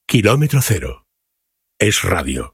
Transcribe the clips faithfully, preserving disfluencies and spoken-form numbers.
Kilómetro Cero. Es radio.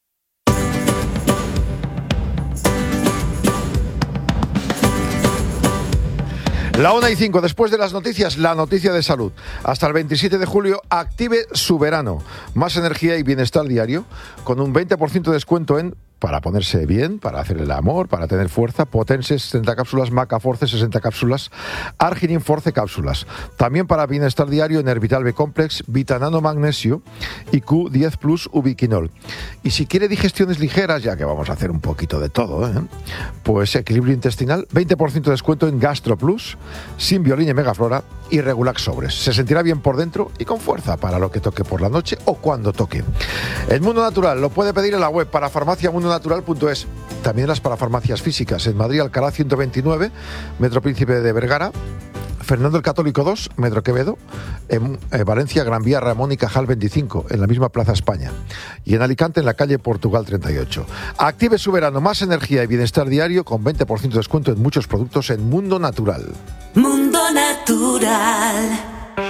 La una y cinco, después de las noticias, la noticia de salud. Hasta el veintisiete de julio, active su verano. Más energía y bienestar diario, con un veinte por ciento de descuento en para ponerse bien, para hacer el amor, para tener fuerza, Potense sesenta cápsulas, Maca Force sesenta cápsulas, Arginin Force cápsulas. También para bienestar diario, Nervital B Complex, Vitanano Magnesio y Q diez Plus Ubiquinol. Y si quiere digestiones ligeras, ya que vamos a hacer un poquito de todo, ¿eh? Pues equilibrio intestinal, veinte por ciento de descuento en Gastro Plus, Symbiolin y Megaflora y Regulax Sobres. Se sentirá bien por dentro y con fuerza para lo que toque por la noche o cuando toque. El Mundo Natural lo puede pedir en la web para farmacia mundo natural punto es. También las parafarmacias físicas en Madrid, Alcalá ciento veintinueve, Metro Príncipe de Vergara, Fernando el Católico dos, Metro Quevedo, en Valencia, Gran Vía, Ramón y Cajal veinticinco, en la misma Plaza España. Y en Alicante, en la calle Portugal treinta y ocho. Active su verano, más energía y bienestar diario con veinte por ciento de descuento en muchos productos en Mundo Natural. Mundo Natural.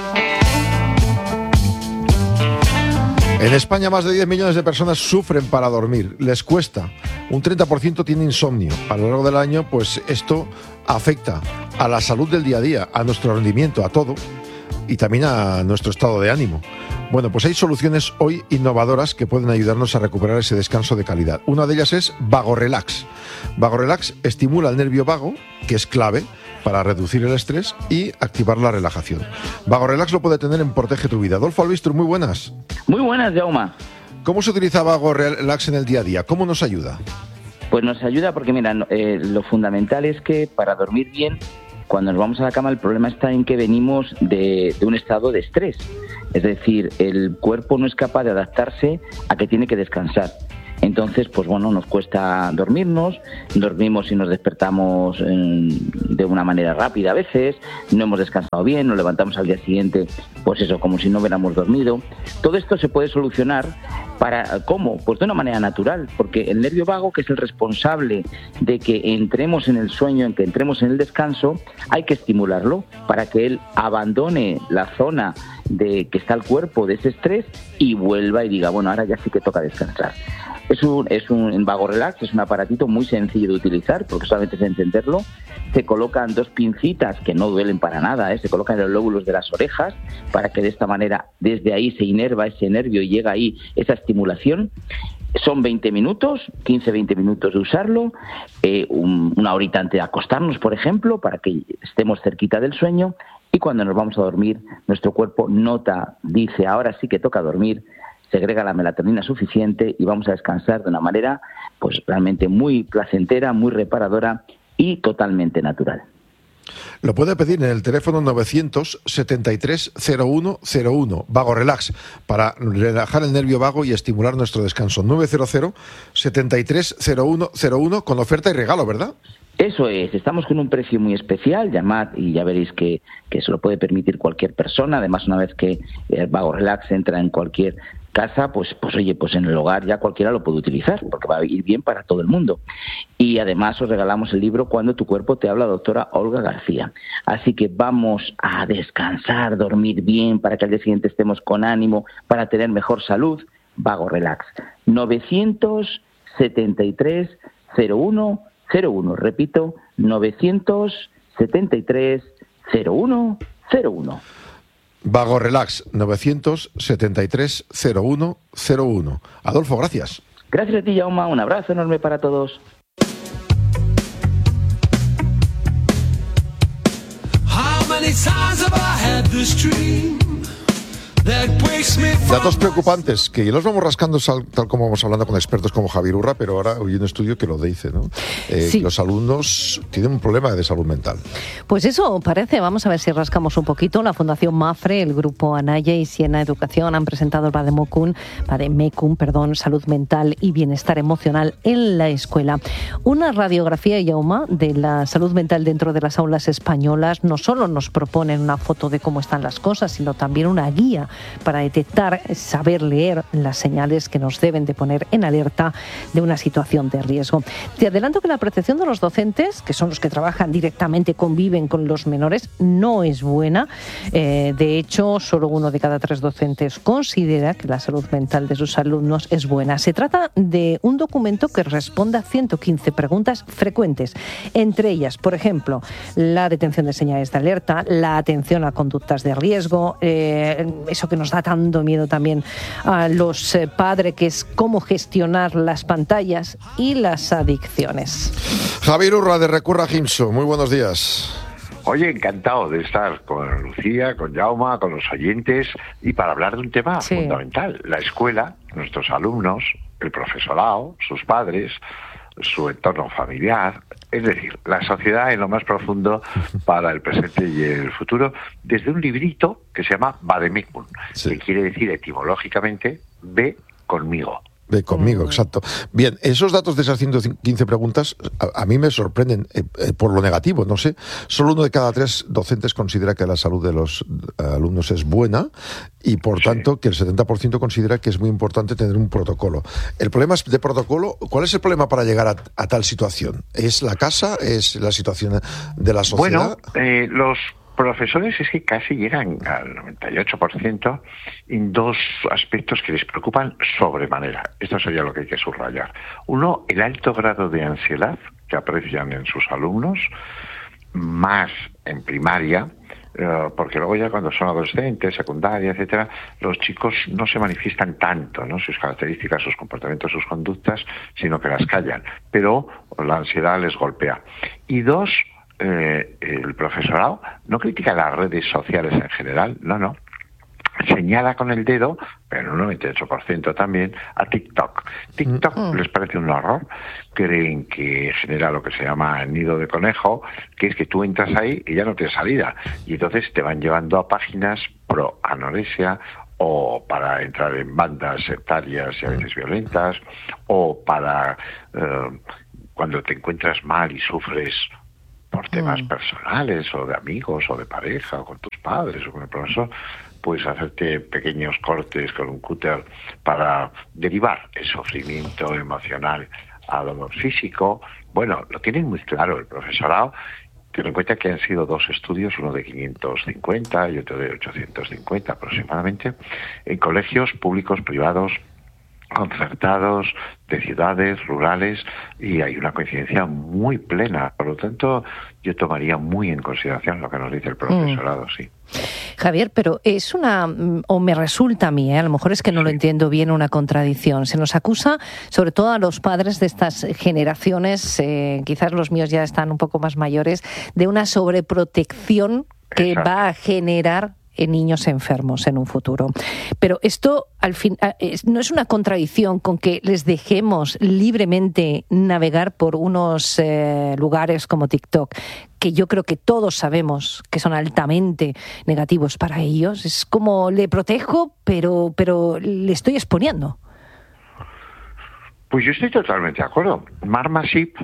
En España, más de diez millones de personas sufren para dormir, les cuesta. Un treinta por ciento tiene insomnio. A lo largo del año, pues esto afecta a la salud del día a día, a nuestro rendimiento, a todo, y también a nuestro estado de ánimo. Bueno, pues hay soluciones hoy innovadoras que pueden ayudarnos a recuperar ese descanso de calidad. Una de ellas es VagoRelax. VagoRelax estimula el nervio vago, que es clave para reducir el estrés y activar la relajación. VagoRelax lo puede tener en Protege tu Vida. Adolfo Albistro, muy buenas. Muy buenas, Jaume. ¿Cómo se utiliza VagoRelax en el día a día? ¿Cómo nos ayuda? Pues nos ayuda porque, mira, eh, lo fundamental es que para dormir bien, cuando nos vamos a la cama, el problema está en que venimos de, de un estado de estrés. Es decir, el cuerpo no es capaz de adaptarse a que tiene que descansar. Entonces, pues bueno, nos cuesta dormirnos, dormimos y nos despertamos eh, de una manera rápida a veces, no hemos descansado bien, nos levantamos al día siguiente, pues eso, como si no hubiéramos dormido. Todo esto se puede solucionar para, ¿cómo? Pues de una manera natural, porque el nervio vago, que es el responsable de que entremos en el sueño, en que entremos en el descanso, hay que estimularlo para que él abandone la zona de que está el cuerpo de ese estrés y vuelva y diga, bueno, ahora ya sí que toca descansar. Es un, es un VagoRelax, es un aparatito muy sencillo de utilizar, porque solamente es encenderlo. Se colocan dos pincitas que no duelen para nada, ¿eh? Se colocan en los lóbulos de las orejas para que de esta manera desde ahí se inerva ese nervio y llega ahí esa estimulación. Son veinte minutos, quince a veinte minutos de usarlo, eh, un, una horita antes de acostarnos, por ejemplo, para que estemos cerquita del sueño, y cuando nos vamos a dormir, nuestro cuerpo nota, dice, ahora sí que toca dormir, segrega la melatonina suficiente y vamos a descansar de una manera pues realmente muy placentera, muy reparadora y totalmente natural. Lo puede pedir en el teléfono novecientos setenta y tres cero uno cero uno, VagoRelax, para relajar el nervio vago y estimular nuestro descanso. novecientos setenta y tres cero uno cero uno con oferta y regalo, ¿verdad? Eso es, estamos con un precio muy especial, llamad y ya veréis que, que se lo puede permitir cualquier persona. Además, una vez que el VagoRelax entra en cualquier casa, pues, pues oye, pues en el hogar ya cualquiera lo puede utilizar, porque va a ir bien para todo el mundo. Y además os regalamos el libro Cuando tu cuerpo te habla, doctora Olga García. Así que vamos a descansar, dormir bien, para que al día siguiente estemos con ánimo, para tener mejor salud. VagoRelax. novecientos setenta y tres cero uno cero uno. Repito, novecientos setenta y tres cero uno cero uno. VagoRelax, novecientos setenta y tres cero uno cero uno. Adolfo, gracias. Gracias a ti, Jaume. Un abrazo enorme para todos. How many times have I had this dream? Datos preocupantes, que los vamos rascando sal, tal como vamos hablando con expertos como Javier Urra, pero ahora hay un estudio que lo dice, ¿no? Eh, sí. Los alumnos tienen un problema de salud mental. Pues eso parece. Vamos a ver si rascamos un poquito. La Fundación MAFRE, el Grupo Anaya y Siena Educación han presentado el Vademecum, Vademecum, perdón, salud mental y bienestar emocional en la escuela. Una radiografía, Jaume, de la salud mental dentro de las aulas españolas no solo nos proponen una foto de cómo están las cosas, sino también una guía para detectar, saber leer las señales que nos deben de poner en alerta de una situación de riesgo. Te adelanto que la percepción de los docentes, que son los que trabajan directamente, conviven con los menores, no es buena. Eh, de hecho, solo uno de cada tres docentes considera que la salud mental de sus alumnos es buena. Se trata de un documento que responde a ciento quince preguntas frecuentes, entre ellas, por ejemplo, la detención de señales de alerta, la atención a conductas de riesgo, eh, eso que nos da tanto miedo también a los eh, padres, que es cómo gestionar las pantallas y las adicciones. Javier Urra, de Recurra Gimso, muy buenos días. Oye, encantado de estar con Lucía, con Jaume, con los oyentes, y para hablar de un tema sí. fundamental: la escuela, nuestros alumnos, el profesorado, sus padres, su entorno familiar, es decir, la sociedad en lo más profundo para el presente y el futuro, desde un librito que se llama Vademecum, sí. que quiere decir etimológicamente ve conmigo. Ve conmigo, exacto. Bien, esos datos de esas ciento quince preguntas a, a mí me sorprenden eh, eh, por lo negativo, no sé. Solo uno de cada tres docentes considera que la salud de los eh, alumnos es buena y, por sí. tanto, que el setenta por ciento considera que es muy importante tener un protocolo. El problema es de protocolo. ¿Cuál es el problema para llegar a, a tal situación? ¿Es la casa? ¿Es la situación de la sociedad? Bueno, eh, los profesores es que casi llegan al noventa y ocho por ciento en dos aspectos que les preocupan sobremanera. Esto sería lo que hay que subrayar. Uno, el alto grado de ansiedad que aprecian en sus alumnos, más en primaria, eh, porque luego ya cuando son adolescentes, secundaria, etcétera, los chicos no se manifiestan tanto, ¿no?, sus características, sus comportamientos, sus conductas, sino que las callan. Pero la ansiedad les golpea. Y dos, Eh, el profesorado no critica las redes sociales en general, no, no. Señala con el dedo, pero un noventa y ocho por ciento también, a TikTok. TikTok mm. les parece un horror. Creen que genera lo que se llama nido de conejo, que es que tú entras ahí y ya no tienes salida. Y entonces te van llevando a páginas pro anorexia, o para entrar en bandas sectarias y a veces violentas, o para eh, cuando te encuentras mal y sufres por temas mm. personales, o de amigos, o de pareja, o con tus padres, o con el profesor, puedes hacerte pequeños cortes con un cúter para derivar el sufrimiento emocional a lo físico. Bueno, lo tienen muy claro el profesorado. Ten en cuenta que han sido dos estudios, uno de quinientos cincuenta y otro de ochocientos cincuenta aproximadamente, en colegios públicos, privados, concertados, de ciudades, rurales, y hay una coincidencia muy plena. Por lo tanto, yo tomaría muy en consideración lo que nos dice el profesorado, mm. sí. Javier, pero es una, o me resulta a mí, ¿eh? a lo mejor es que no sí. lo entiendo bien, una contradicción. Se nos acusa, sobre todo a los padres de estas generaciones, eh, quizás los míos ya están un poco más mayores, de una sobreprotección que Exacto. va a generar en niños enfermos en un futuro. Pero esto al fin no es una contradicción con que les dejemos libremente navegar por unos eh, lugares como TikTok, que yo creo que todos sabemos que son altamente negativos para ellos. Es como le protejo, pero, pero le estoy exponiendo. Pues yo estoy totalmente de acuerdo. Mark Masip,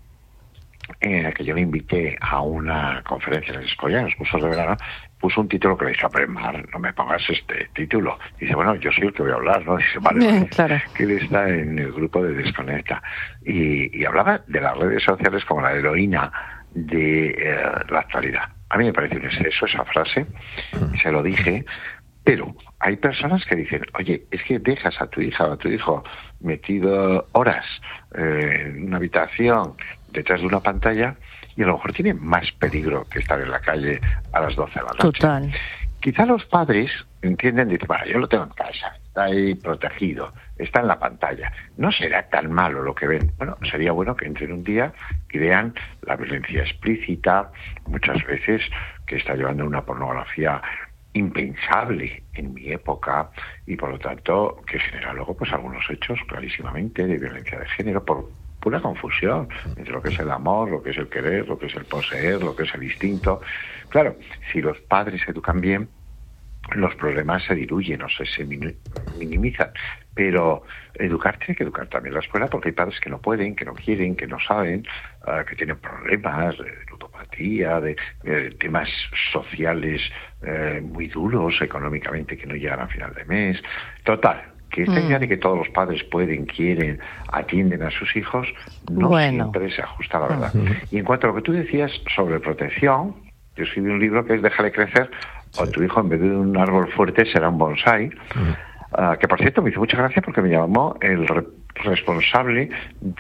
en la que yo le invité a una conferencia en el Escolla, en los cursos de verano, puso un título que le dice, Mar, no me pongas este título. Dice, bueno, yo soy el que voy a hablar, ¿no? Dice, vale, claro. que él está en el grupo de Desconecta. Y, y hablaba de las redes sociales como la heroína de eh, la actualidad. A mí me parece un exceso esa frase, se lo dije, pero hay personas que dicen, oye, es que dejas a tu hija o a tu hijo metido horas eh, en una habitación detrás de una pantalla y a lo mejor tiene más peligro que estar en la calle a las doce de la noche. Total. Quizá los padres entienden, dicen, bueno, yo lo tengo en casa, está ahí protegido, está en la pantalla, no será tan malo lo que ven. Bueno, sería bueno que entren un día y vean la violencia explícita, muchas veces que está llevando una pornografía impensable en mi época, y por lo tanto que genera luego pues algunos hechos clarísimamente de violencia de género por pura confusión entre lo que es el amor, lo que es el querer, lo que es el poseer, lo que es el instinto. Claro, si los padres educan bien, los problemas se diluyen o se, se minimizan, pero educar tiene que educar también la escuela, porque hay padres que no pueden, que no quieren, que no saben, uh, que tienen problemas de ludopatía, empatía, de, de temas sociales eh, muy duros económicamente que no llegan a final de mes. Total, que esta mm. idea de que todos los padres pueden, quieren, atienden a sus hijos, no bueno. siempre se ajusta a la verdad. Uh-huh. Y en cuanto a lo que tú decías sobre protección, yo escribí un libro que es Déjale crecer, sí. o tu hijo en vez de un árbol fuerte será un bonsái, uh-huh. uh, que por cierto me hizo mucha gracia porque me llamó el re- responsable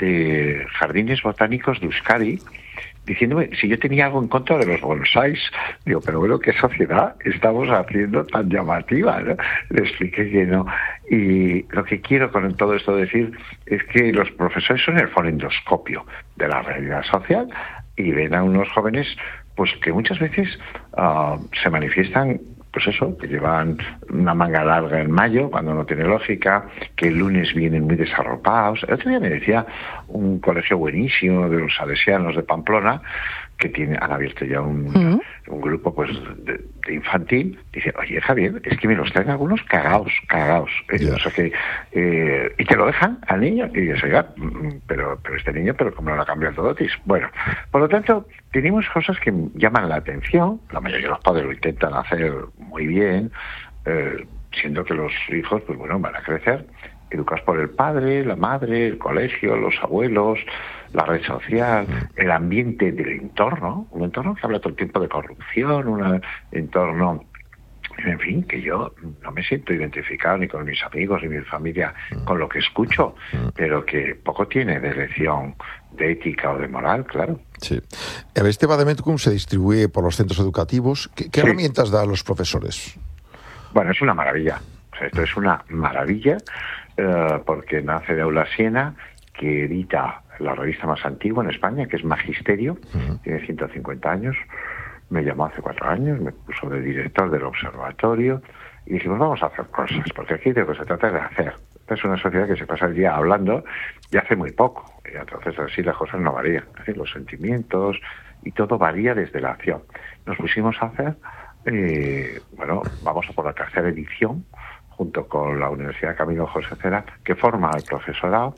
de Jardines Botánicos de Euskadi, diciéndome si yo tenía algo en contra de los bonsáis. Digo, pero bueno, ¿qué sociedad estamos haciendo tan llamativa, ¿no? Le expliqué que no. Y lo que quiero con todo esto decir es que los profesores son el fonendoscopio de la realidad social y ven a unos jóvenes pues que muchas veces uh, se manifiestan, pues eso, que llevan una manga larga en mayo, cuando no tiene lógica, que el lunes vienen muy desarropados. El otro día me decía un colegio buenísimo de los salesianos de Pamplona, que tiene, han abierto ya un, uh-huh. un grupo pues de, de infantil. Dice, oye, Javier, es que me los traen algunos cagaos, cagaos. Yeah. O sea que, eh, y te lo dejan al niño, y dices, oiga, pero, pero este niño, pero como no le ha cambiado el todotis. Bueno, por lo tanto, tenemos cosas que llaman la atención. La mayoría de los padres lo intentan hacer muy bien, eh, siendo que los hijos, pues bueno, van a crecer educados por el padre, la madre, el colegio, los abuelos, la red social, el ambiente del entorno, un entorno que habla todo el tiempo de corrupción, un entorno, en fin, que yo no me siento identificado ni con mis amigos ni mi familia con lo que escucho, pero que poco tiene de lección de ética o de moral, claro. Sí. Este Vademecum se distribuye por los centros educativos. ¿Qué, qué sí. herramientas da a los profesores? Bueno, es una maravilla. O sea, esto es una maravilla eh, porque nace de Aula Siena, que edita la revista más antigua en España, que es Magisterio, uh-huh. tiene ciento cincuenta años. Me llamó hace cuatro años, me puso de director del observatorio y dijimos, vamos a hacer cosas, porque aquí de lo que se trata es de hacer. Esta es una sociedad que se pasa el día hablando y hace muy poco, y entonces así las cosas no varían, ¿sí? Los sentimientos y todo varía desde la acción. Nos pusimos a hacer, eh, bueno, vamos a por la tercera edición, junto con la Universidad Camilo José Cela, que forma al profesorado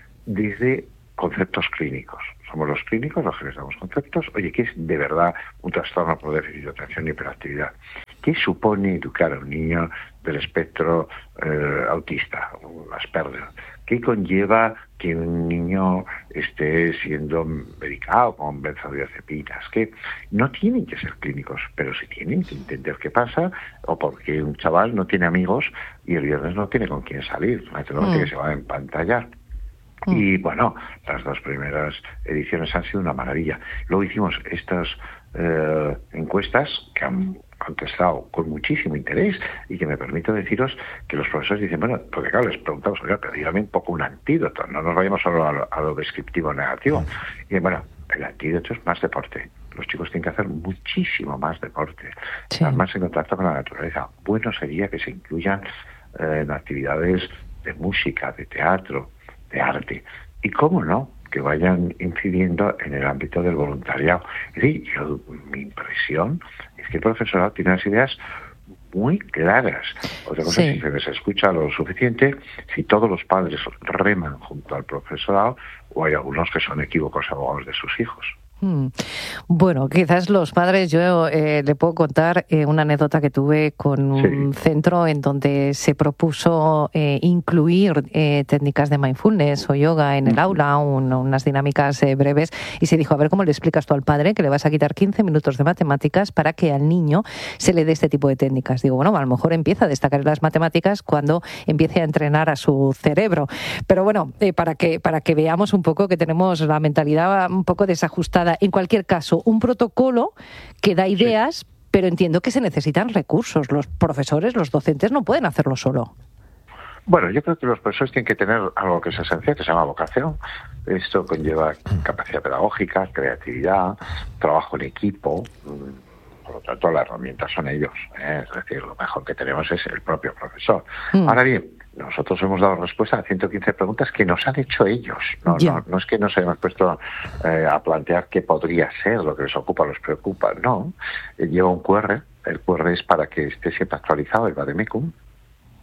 desde conceptos clínicos. Somos los clínicos los que les damos conceptos. Oye, ¿qué es de verdad un trastorno por déficit de atención y hiperactividad? ¿Qué supone educar a un niño del espectro eh, autista, un Asperger? ¿Qué conlleva que un niño esté siendo medicado con benzodiazepinas? Que no tienen que ser clínicos, pero sí tienen que entender qué pasa, o porque un chaval no tiene amigos y el viernes no tiene con quién salir, naturalmente mm. que se va a empantallar. Mm. Y bueno, las dos primeras ediciones han sido una maravilla. Luego hicimos estas eh, encuestas que han contestado con muchísimo interés y que me permito deciros que los profesores dicen, bueno, porque claro, les preguntamos, oiga, pero dígame un poco un antídoto, no nos vayamos solo a lo, a lo descriptivo negativo. Y bueno, el antídoto es más deporte. Los chicos tienen que hacer muchísimo más deporte, sí. estar más en contacto con la naturaleza. Bueno sería que se incluyan eh, en actividades de música, de teatro, de arte. Y cómo no, que vayan incidiendo en el ámbito del voluntariado. Es decir, yo, mi impresión es que el profesorado tiene unas ideas muy claras. Otra cosa es si se les escucha lo suficiente, si todos los padres reman junto al profesorado, o hay algunos que son equívocos abogados de sus hijos. Hmm. Bueno, quizás los padres, yo eh, le puedo contar eh, una anécdota que tuve con un sí. centro en donde se propuso eh, incluir eh, técnicas de mindfulness o yoga en el aula, un, unas dinámicas eh, breves, y se dijo, a ver cómo le explicas tú al padre que le vas a quitar quince minutos de matemáticas para que al niño se le dé este tipo de técnicas. Digo, bueno, a lo mejor empieza a destacar las matemáticas cuando empiece a entrenar a su cerebro. Pero bueno, eh, para que para que veamos un poco que tenemos la mentalidad un poco desajustada. En cualquier caso, un protocolo que da ideas, sí. pero entiendo que se necesitan recursos. Los profesores, los docentes no pueden hacerlo solo. Bueno, yo creo que los profesores tienen que tener algo que es esencial, que se llama vocación. Esto conlleva capacidad pedagógica, creatividad, trabajo en equipo. Por lo tanto, las herramientas son ellos, ¿eh? Es decir, lo mejor que tenemos es el propio profesor. Mm. Ahora bien, nosotros hemos dado respuesta a ciento quince preguntas que nos han hecho ellos. No, no, no es que nos hayamos puesto eh, a plantear qué podría ser lo que les ocupa o les preocupa. No, eh, lleva un Q R. El Q R es para que esté siempre actualizado el Vademecum.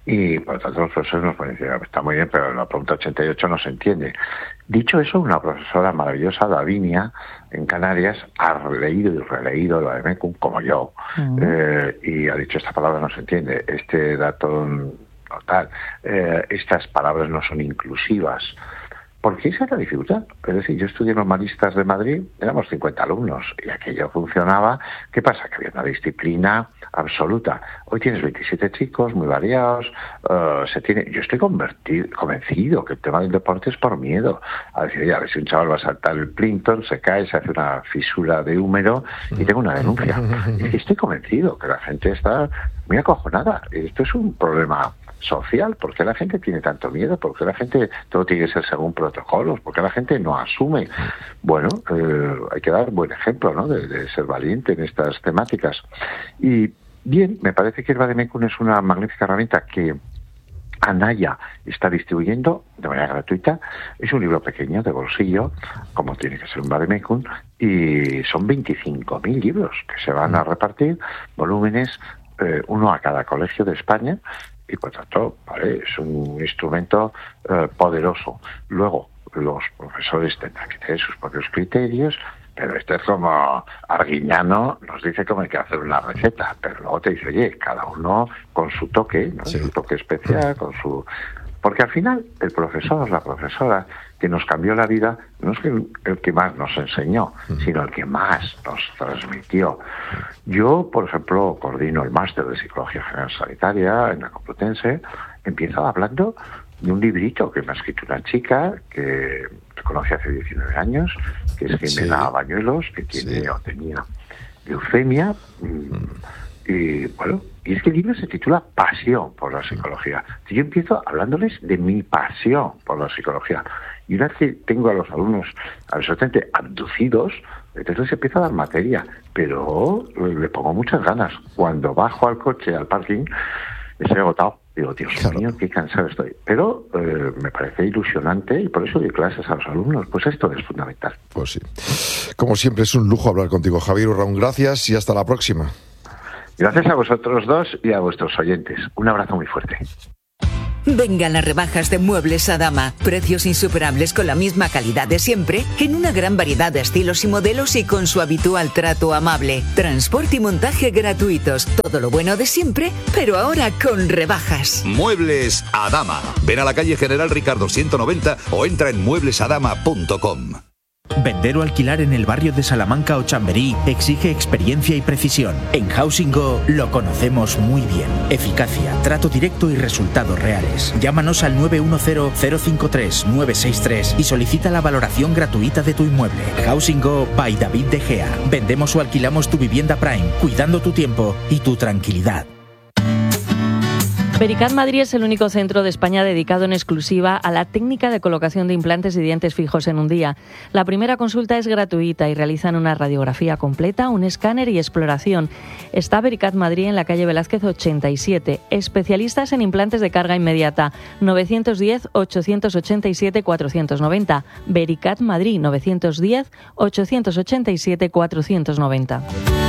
Y por lo tanto los profesores nos pueden decir, está muy bien, pero la pregunta ochenta y ocho no se entiende. Dicho eso, una profesora maravillosa, Davinia, en Canarias, ha leído y releído la de Mecum, como yo, uh-huh. eh, y ha dicho, esta palabra no se entiende, este dato no tal, eh, estas palabras no son inclusivas. Porque esa es la dificultad. Es decir, yo estudié en los Maristas de Madrid, éramos cincuenta alumnos, y aquello funcionaba. ¿Qué pasa? Que había una disciplina absoluta. Hoy tienes veintisiete chicos, muy variados, uh, se tiene... Yo estoy convertido, convencido que el tema del deporte es por miedo. A decir, oye, a ver si un chaval va a saltar el Plinton, se cae, se hace una fisura de húmero, y tengo una denuncia. Y estoy convencido que la gente está muy acojonada. Esto es un problema social. ¿Por qué la gente tiene tanto miedo? ¿Por qué la gente todo tiene que ser según protocolos? ¿Por qué la gente no asume? Bueno, eh, hay que dar buen ejemplo, ¿no? De, de ser valiente en estas temáticas. Y bien, me parece que el Vademecum es una magnífica herramienta que Anaya está distribuyendo de manera gratuita. Es un libro pequeño, de bolsillo, como tiene que ser un Vademecum, y son veinticinco mil libros que se van a repartir, volúmenes, eh, uno a cada colegio de España. Y por tanto, ¿vale? Es un instrumento eh, poderoso. Luego, los profesores tendrán que tener sus propios criterios, pero esto es como Arguiñano nos dice cómo hay que hacer una receta, pero luego te dice, oye, cada uno con su toque, ¿no? Sí. Su toque especial, con su... Porque al final, el profesor, la profesora, que nos cambió la vida, no es que el que más nos enseñó, sino el que más nos transmitió. Yo, por ejemplo, coordino el máster de Psicología General Sanitaria en la Complutense. Empiezo hablando de un librito que me ha escrito una chica que conocí hace diecinueve años, que es Jimena sí. Bañuelos, que tiene sí. o tenía leucemia. Y bueno, y es que el libro se titula Pasión por la psicología. Yo empiezo hablándoles de mi pasión por la psicología. Y una vez que tengo a los alumnos absolutamente abducidos, entonces les empiezo a dar materia. Pero le pongo muchas ganas. Cuando bajo al coche, al parking, estoy agotado. Digo, Dios claro. mío, qué cansado estoy. Pero eh, me parece ilusionante y por eso doy clases a los alumnos. Pues esto es fundamental. Pues sí. Como siempre, es un lujo hablar contigo, Javier Urraún. Gracias y hasta la próxima. Gracias a vosotros dos y a vuestros oyentes. Un abrazo muy fuerte. Vengan las rebajas de Muebles Adama. Precios insuperables con la misma calidad de siempre, en una gran variedad de estilos y modelos y con su habitual trato amable. Transporte y montaje gratuitos. Todo lo bueno de siempre, pero ahora con rebajas. Muebles Adama. Ven a la calle General Ricardo ciento noventa o entra en muebles adama punto com. Vender o alquilar en el barrio de Salamanca o Chamberí exige experiencia y precisión. En Housing Go lo conocemos muy bien. Eficacia, trato directo y resultados reales. Llámanos al nueve uno cero, cero cinco tres, nueve seis tres y solicita la valoración gratuita de tu inmueble. Housing Go by David De Gea. Vendemos o alquilamos tu vivienda Prime, cuidando tu tiempo y tu tranquilidad. Vericat Madrid es el único centro de España dedicado en exclusiva a la técnica de colocación de implantes y dientes fijos en un día. La primera consulta es gratuita y realizan una radiografía completa, un escáner y exploración. Está Vericat Madrid en la calle Velázquez ochenta y siete. Especialistas en implantes de carga inmediata. nueve uno cero, ocho ocho siete, cuatro nueve cero. Vericat Madrid nueve uno cero, ocho ocho siete, cuatro nueve cero.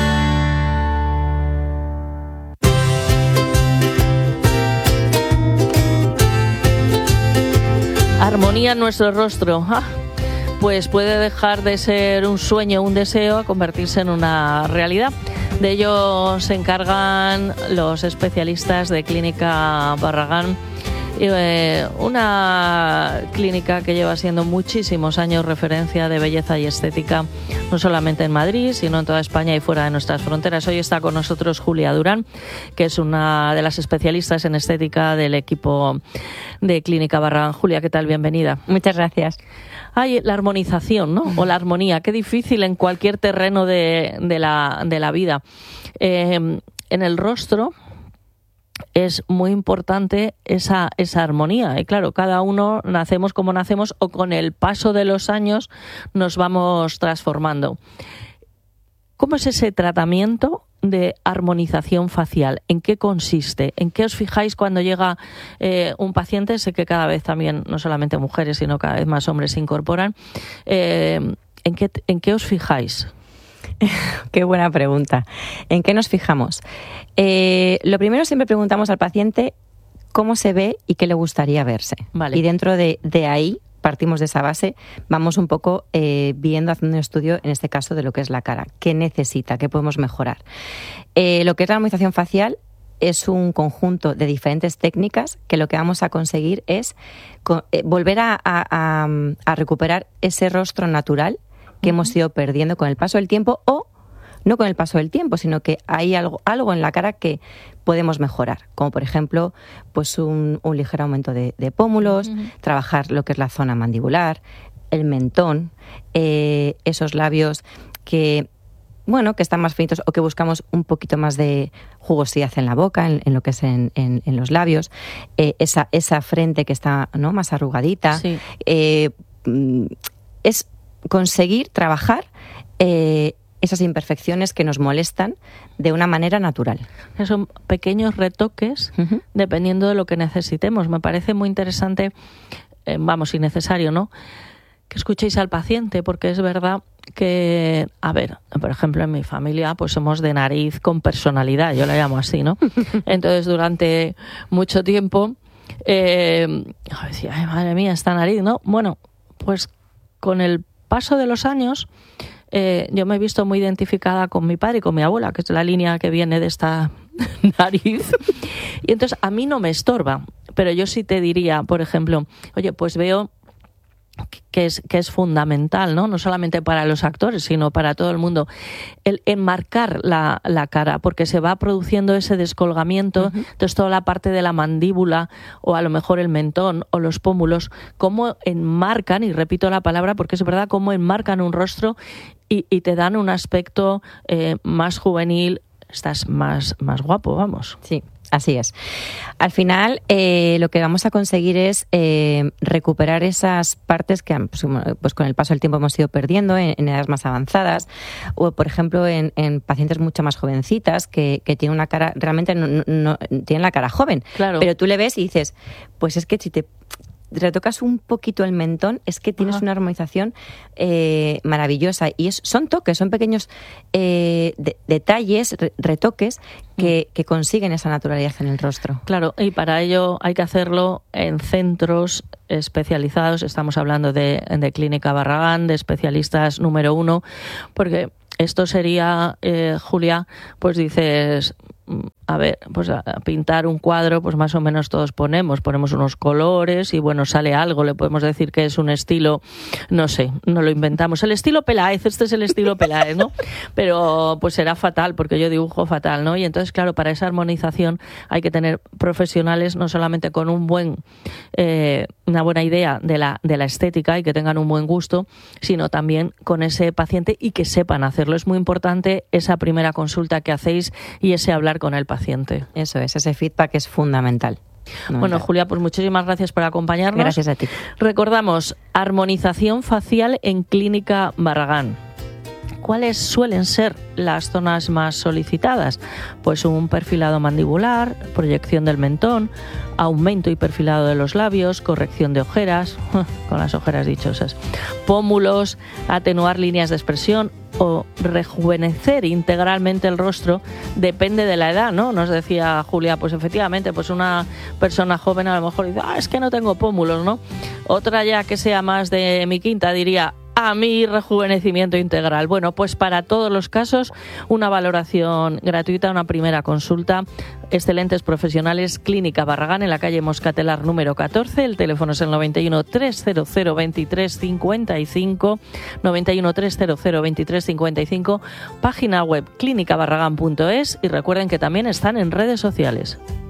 Armonía en nuestro rostro. ¡Ah! Pues puede dejar de ser un sueño, un deseo, a convertirse en una realidad. De ello se encargan los especialistas de Clínica Barragán, eh, una clínica que lleva siendo muchísimos años referencia de belleza y estética, no solamente en Madrid, sino en toda España y fuera de nuestras fronteras. Hoy está con nosotros Julia Durán, que es una de las especialistas en estética del equipo de Clínica Barragán. Julia, ¿qué tal? Bienvenida. Muchas gracias. Ay, la armonización, ¿no? O la armonía, qué difícil en cualquier terreno de, de, la, de la vida. Eh, en el rostro es muy importante esa, esa armonía. Y claro, cada uno nacemos como nacemos o con el paso de los años nos vamos transformando. ¿Cómo es ese tratamiento de armonización facial? ¿En qué consiste? ¿En qué os fijáis cuando llega eh, un paciente? Sé que cada vez también, no solamente mujeres, sino cada vez más hombres se incorporan. Eh, ¿en qué, en qué os fijáis? Qué buena pregunta. ¿En qué nos fijamos? Eh, lo primero, siempre preguntamos al paciente cómo se ve y qué le gustaría verse. Vale. Y dentro de, de ahí, partimos de esa base, vamos un poco eh, viendo, haciendo un estudio, en este caso, de lo que es la cara. ¿Qué necesita? ¿Qué podemos mejorar? Eh, lo que es la armonización facial es un conjunto de diferentes técnicas que lo que vamos a conseguir es co- eh, volver a, a, a, a recuperar ese rostro natural que uh-huh. hemos ido perdiendo con el paso del tiempo, o no con el paso del tiempo, sino que hay algo, algo en la cara que podemos mejorar, como por ejemplo pues un, un ligero aumento de, de pómulos, uh-huh. trabajar lo que es la zona mandibular, el mentón, eh, esos labios que, bueno, que están más finitos o que buscamos un poquito más de jugosidad en la boca, en, en lo que es en, en, en los labios, eh, esa, esa frente que está, ¿no?, más arrugadita. Sí. Eh, es conseguir trabajar eh, esas imperfecciones que nos molestan de una manera natural. Son pequeños retoques uh-huh. dependiendo de lo que necesitemos. Me parece muy interesante, eh, vamos, y necesario, ¿no?, que escuchéis al paciente, porque es verdad que, a ver, por ejemplo, en mi familia pues somos de nariz con personalidad, yo la llamo así, ¿no? Entonces, durante mucho tiempo eh, decía, ay, madre mía, esta nariz, ¿no? Bueno, pues con el paso de los años eh, yo me he visto muy identificada con mi padre y con mi abuela, que es la línea que viene de esta nariz, y entonces a mí no me estorba, pero yo sí te diría, por ejemplo, oye, pues veo que es, que es fundamental, ¿no? No solamente para los actores, sino para todo el mundo, el enmarcar la, la cara, porque se va produciendo ese descolgamiento, uh-huh. entonces toda la parte de la mandíbula, o a lo mejor el mentón, o los pómulos, cómo enmarcan, y repito la palabra porque es verdad, cómo enmarcan un rostro y, y te dan un aspecto eh, más juvenil, estás más, más guapo, vamos. Sí. Así es. Al final, eh, lo que vamos a conseguir es eh, recuperar esas partes que pues, pues con el paso del tiempo hemos ido perdiendo en, en edades más avanzadas, o por ejemplo en, en pacientes mucho más jovencitas que, que tienen una cara, realmente no, no, no tienen la cara joven, claro. Pero tú le ves y dices, pues es que si te retocas un poquito el mentón, es que tienes Ajá. una armonización eh, maravillosa. Y es, son toques, son pequeños eh, de, detalles, re, retoques que, que consiguen esa naturalidad en el rostro. Claro, y para ello hay que hacerlo en centros especializados. Estamos hablando de, de Clínica Barragán, de especialistas número uno, porque esto sería, eh, Julia, pues dices, a ver, pues a pintar un cuadro, pues más o menos todos ponemos, ponemos unos colores y bueno, sale algo, le podemos decir que es un estilo, no sé, no lo inventamos, el estilo Peláez, este es el estilo Peláez, ¿no? Pero pues será fatal, porque yo dibujo fatal, ¿no? Y entonces, claro, para esa armonización hay que tener profesionales no solamente con un buen, eh, una buena idea de la, de la estética y que tengan un buen gusto, sino también con ese paciente y que sepan hacerlo. Es muy importante esa primera consulta que hacéis y ese hablar con el paciente. Eso es, ese feedback es fundamental. No, bueno, Julia, pues muchísimas gracias por acompañarnos. Gracias a ti. Recordamos, armonización facial en Clínica Barragán. ¿Cuáles suelen ser las zonas más solicitadas? Pues un perfilado mandibular, proyección del mentón, aumento y perfilado de los labios, corrección de ojeras, con las ojeras dichosas, pómulos, atenuar líneas de expresión o rejuvenecer integralmente el rostro, depende de la edad, ¿no? Nos decía Julia, pues efectivamente, pues una persona joven a lo mejor dice, ah, es que no tengo pómulos, ¿no? Otra ya que sea más de mi quinta diría, a mi rejuvenecimiento integral. Bueno, pues para todos los casos, una valoración gratuita, una primera consulta. Excelentes profesionales, Clínica Barragán, en la calle Moscatelar número catorce. El teléfono es el noventa y uno, trescientos veintitrés, cincuenta y cinco, noventa y uno, trescientos veintitrés, cincuenta y cinco, página web clínica barragán punto es, y recuerden que también están en redes sociales.